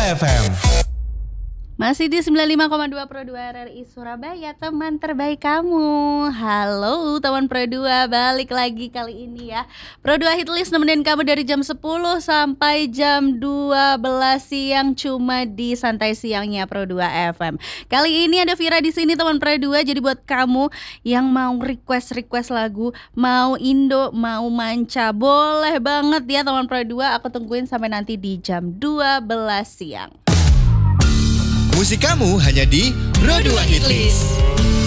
FM. Masih di 95,2 Pro 2 RRI Surabaya, teman terbaik kamu. Halo teman Pro 2, balik lagi kali ini ya. Pro 2 Hitlist nemenin kamu dari jam 10 sampai jam 12 siang cuma di Santai Siangnya Pro 2 FM. Kali ini ada Vira di sini teman Pro 2. Jadi buat kamu yang mau request lagu, mau Indo, mau manca, boleh banget ya teman Pro 2. Aku tungguin sampai nanti di jam 12 siang. Musik kamu hanya di Pro 2 Hitlist.